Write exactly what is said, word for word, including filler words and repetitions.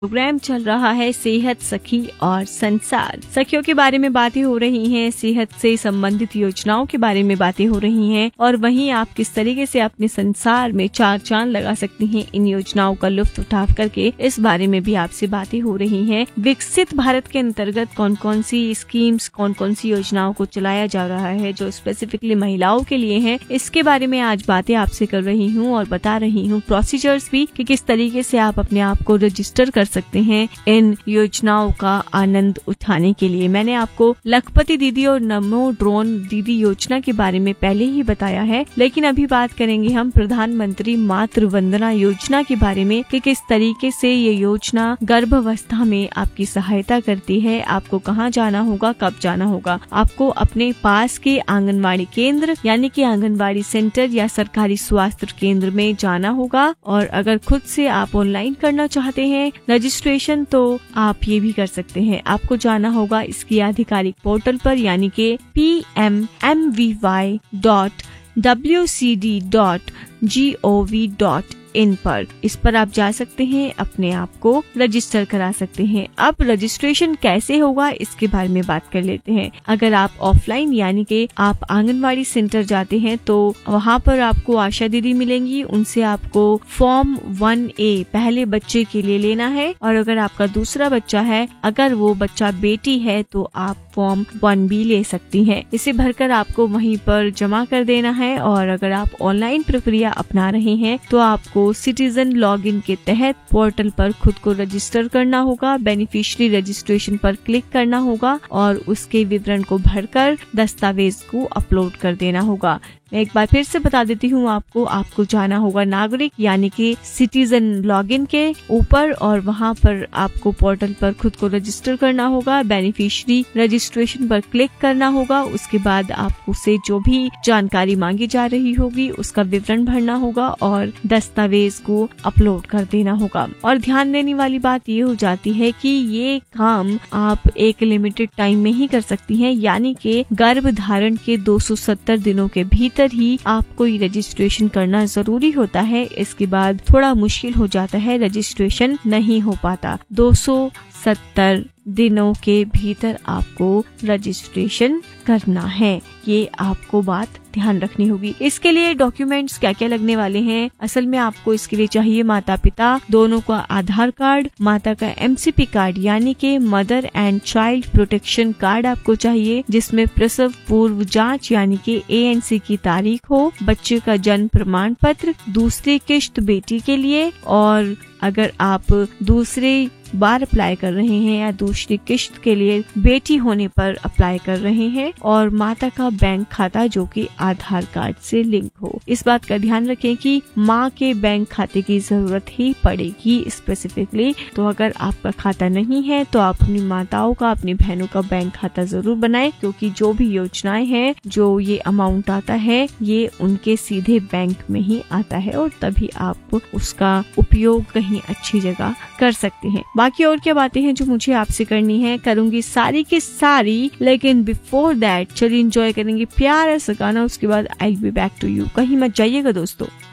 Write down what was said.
Programme चल रहा है सेहत सखी और संसार। सखियों के बारे में बातें हो रही हैं, सेहत से संबंधित योजनाओं के बारे में बातें हो रही हैं और वहीं आप किस तरीके से अपने संसार में चार चांद लगा सकती हैं इन योजनाओं का लुत्फ उठा करके, इस बारे में भी आपसे बातें हो रही हैं। विकसित भारत के अंतर्गत कौन कौन सी स्कीम्स, कौन कौन सी योजनाओं को चलाया जा रहा है जो स्पेसिफिकली महिलाओं के लिए है, इसके बारे में आज बातें आपसे कर रही हूँ और बता रही हूँ प्रोसीजर्स भी कि किस तरीके से आप अपने आप को रजिस्टर कर सकते हैं इन योजनाओं का आनंद उठाने के लिए। मैंने आपको लखपति दीदी और नमो ड्रोन दीदी योजना के बारे में पहले ही बताया है, लेकिन अभी बात करेंगे हम प्रधानमंत्री मातृ वंदना योजना के बारे में कि किस तरीके से ये योजना गर्भावस्था में आपकी सहायता करती है। आपको कहाँ जाना होगा, कब जाना होगा, आपको अपने पास के आंगनवाड़ी केंद्र यानी कि आंगनवाड़ी सेंटर या सरकारी स्वास्थ्य केंद्र में जाना होगा। और अगर खुद से आप ऑनलाइन करना चाहते हैं रजिस्ट्रेशन, तो आप ये भी कर सकते हैं। आपको जाना होगा इसकी आधिकारिक पोर्टल पर यानी कि P M M we Y dot W C D dot G O V dot in पर। इस पर आप जा सकते हैं, अपने आप को रजिस्टर करा सकते हैं। अब रजिस्ट्रेशन कैसे होगा इसके बारे में बात कर लेते हैं। अगर आप ऑफलाइन यानी कि आप आंगनवाड़ी सेंटर जाते हैं तो वहाँ पर आपको आशा दीदी मिलेंगी, उनसे आपको फॉर्म वन ए पहले बच्चे के लिए लेना है और अगर आपका दूसरा बच्चा है, अगर वो बच्चा बेटी है तो आप फॉर्म वन बी ले सकती हैं। इसे भरकर आपको वहीं पर जमा कर देना है और अगर आप ऑनलाइन प्रक्रिया अपना रहे हैं तो आपको सिटीजन लॉगिन के तहत पोर्टल पर खुद को रजिस्टर करना होगा। बेनिफिशियरी रजिस्ट्रेशन पर क्लिक करना होगा और उसके विवरण को भरकर दस्तावेज को अपलोड कर देना होगा। मैं एक बार फिर से बता देती हूँ आपको आपको जाना होगा नागरिक यानी कि सिटीजन लॉगिन के ऊपर और वहाँ पर आपको पोर्टल पर खुद को रजिस्टर करना होगा। बेनिफिशियरी रजिस्ट्रेशन पर क्लिक करना होगा। उसके बाद आपको से जो भी जानकारी मांगी जा रही होगी उसका विवरण भरना होगा और दस्तावेज को अपलोड कर देना होगा। और ध्यान देने वाली बात ये हो जाती है कि ये काम आप एक लिमिटेड टाइम में ही कर सकती हैं, यानी कि गर्भ धारण के दो सौ सत्तर दिनों के भीतर ही आपको ये रजिस्ट्रेशन करना जरूरी होता है। इसके बाद थोड़ा मुश्किल हो जाता है, रजिस्ट्रेशन नहीं हो पाता। दो सौ सत्तर दिनों के भीतर आपको रजिस्ट्रेशन करना है, ये आपको बात ध्यान रखनी होगी। इसके लिए डॉक्यूमेंट्स क्या क्या लगने वाले हैं? असल में आपको इसके लिए चाहिए माता पिता दोनों का आधार कार्ड, माता का एम सी पी कार्ड यानी कि mother and child protection card आपको चाहिए जिसमें प्रसव पूर्व जांच यानी कि ए एन सी की तारीख हो, बच्चे का जन्म प्रमाण पत्र, दूसरी किश्त बेटी के लिए और अगर आप दूसरे बार अप्लाई कर रहे हैं या दूसरी किश्त के लिए बेटी होने पर अप्लाई कर रहे हैं और माता का बैंक खाता जो कि आधार कार्ड से लिंक हो। इस बात का ध्यान रखें कि माँ के बैंक खाते की जरूरत ही पड़ेगी स्पेसिफिकली। तो अगर आपका खाता नहीं है तो आप अपनी माताओं का, अपनी बहनों का बैंक खाता जरूर बनाएं, क्योंकि जो भी योजनाएं हैं, जो ये अमाउंट आता है, ये उनके सीधे बैंक में ही आता है और तभी आप उसका उपयोग कहीं अच्छी जगह कर सकते हैं। बाकी और क्या बातें हैं जो मुझे आपसे करनी है, करूंगी सारी की सारी, लेकिन बिफोर दैट चलिए एंजॉय करेंगे प्यारा सा गाना, उसके बाद I will be back to you. कहीं मत जाइएगा दोस्तों।